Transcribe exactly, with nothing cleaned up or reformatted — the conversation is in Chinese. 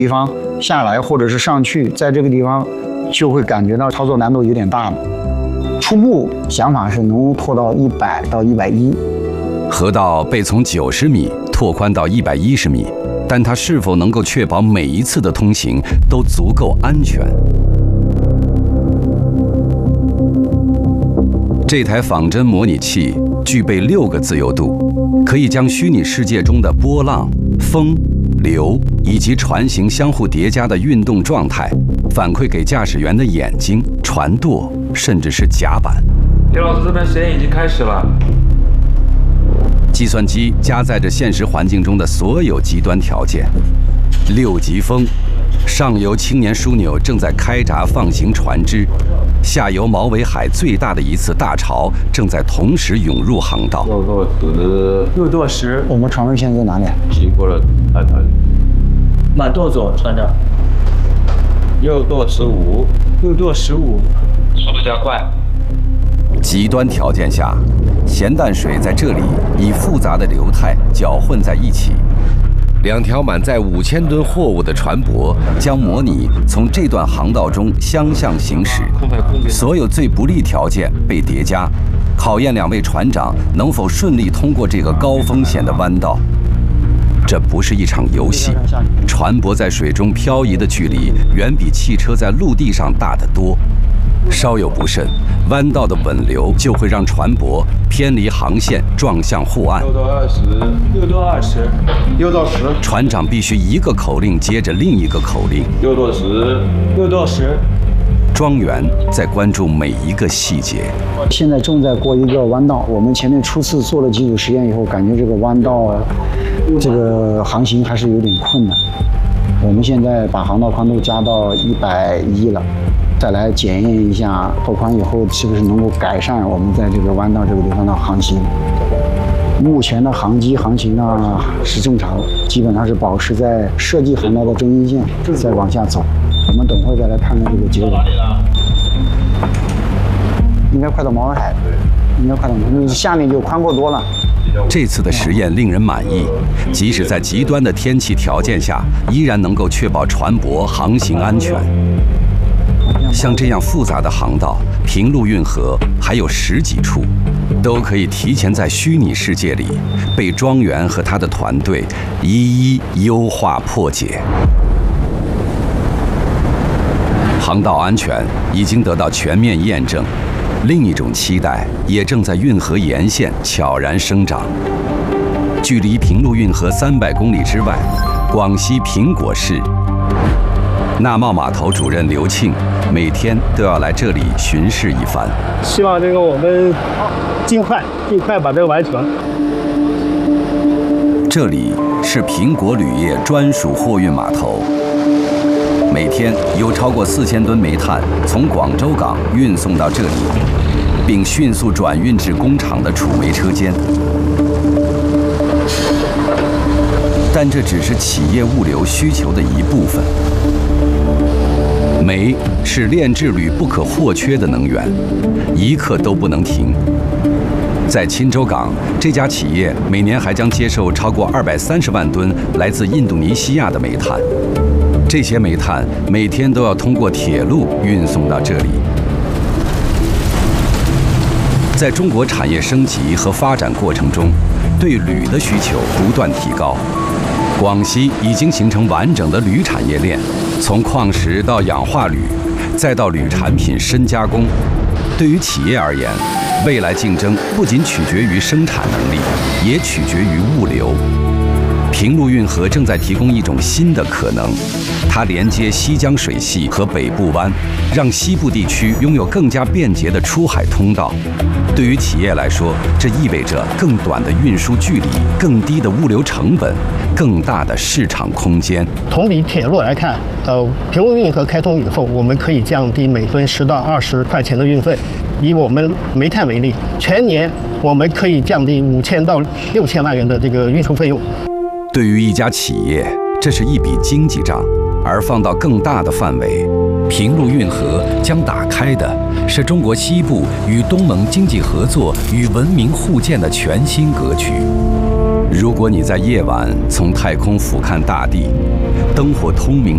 地方下来或者是上去，在这个地方就会感觉到操作难度有点大了。初步想法是能拓到一百到一百一。 河道被从九十米拓宽到一百一十米，但它是否能够确保每一次的通行都足够安全？这台仿真模拟器具备六个自由度，可以将虚拟世界中的波浪、风、流以及船型相互叠加的运动状态反馈给驾驶员的眼睛、船舵，甚至是甲板。 李老师，这边实验已经开始了。 计算机加载着现实环境中的所有极端条件。六级风，上游青年枢纽正在开闸放行船只，下游毛尾海最大的一次大潮正在同时涌入航道。 六舵十，六舵十。 我们船位现在在哪里？ 经过了安排。 满舵左，船长。 右舵十五， 右舵十五， 速度加快。 极端条件下，咸淡水在这里以复杂的流态搅混在一起。两条满载五千吨货物的船舶将模拟从这段航道中相向行驶，所有最不利条件被叠加，考验两位船长能否顺利通过这个高风险的弯道。这不是一场游戏，船舶在水中漂移的距离远比汽车在陆地上大得多。稍有不慎，弯道的稳流就会让船舶偏离航线，撞向护岸。 右舵二十， 右舵二十， 右舵十。 船长必须一个口令接着另一个口令。 右舵十， 右舵十。 庄园在关注每一个细节。 现在正在过一个弯道，我们前面初次做了基础实验以后，感觉这个弯道这个航行还是有点困难。我们现在把航道宽度加到一百一了，再来检验一下拓宽以后是不是能够改善我们在这个弯道这个地方的航行。目前的航机航行呢是正常的，基本上是保持在设计航道的中心线，再往下走。我们等会再来看看这个结果。应该快到毛尾海，应该快到毛尾海，下面就宽阔多了。 这次的实验令人满意，即使在极端的天气条件下，依然能够确保船舶航行安全。像这样复杂的航道，平陆运河还有十几处，都可以提前在虚拟世界里被庄园和他的团队一一优化破解。航道安全已经得到全面验证，另一种期待也正在运河沿线悄然生长。距离平陆运河三百公里之外，广西苹果市，纳茂码头主任刘庆每天都要来这里巡视一番。 希望这个我们尽快尽快把这个完成。 这里是苹果铝业专属货运码头。每天有超过四千吨煤炭从广州港运送到这里，并迅速转运至工厂的储煤车间。但这只是企业物流需求的一部分。煤是炼制铝不可或缺的能源，一刻都不能停。在钦州港，这家企业每年还将接受超过二百三十万吨来自印度尼西亚的煤炭。这些煤炭每天都要通过铁路运送到这里。在中国产业升级和发展过程中，对铝的需求不断提高。广西已经形成完整的铝产业链，从矿石到氧化铝，再到铝产品深加工。对于企业而言，未来竞争不仅取决于生产能力，也取决于物流。平陆运河正在提供一种新的可能，它连接西江水系和北部湾，让西部地区拥有更加便捷的出海通道。对于企业来说，这意味着更短的运输距离、更低的物流成本、更大的市场空间。 同比铁路来看，呃，平陆运河开通以后，我们可以降低每吨十到二十块钱的运费。以我们煤炭为例，全年我们可以降低五千到六千万元的这个运输费用。 对于一家企业，这是一笔经济账，而放到更大的范围，平陆运河将打开的是中国西部与东盟经济合作与文明互鉴的全新格局。如果你在夜晚从太空俯瞰大地，灯火通明